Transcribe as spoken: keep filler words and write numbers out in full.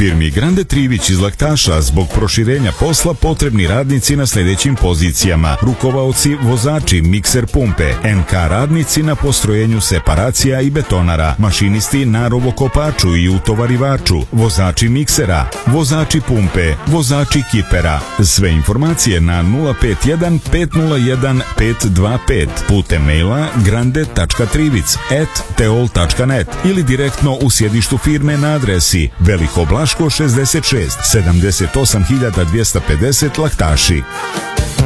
Firmi Grande Trivić iz Laktaša zbog proširenja posla potrebni radnici na sljedećim pozicijama: rukovaoci, vozači, mikser pumpe, en ka radnici na postrojenju separacija i betonara, mašinisti na rovokopaču i utovarivaču, vozači miksera, vozači pumpe, vozači kipera. Sve informacije na nula pet jedan pet nula jedan pet dva pet putem maila grande tačka trivic at teol tačka net ili direktno u sjedištu firme na adresi Veliko Blaško šezdeset šest, sedamdeset osam hiljada dvjesto pedeset Laktaši.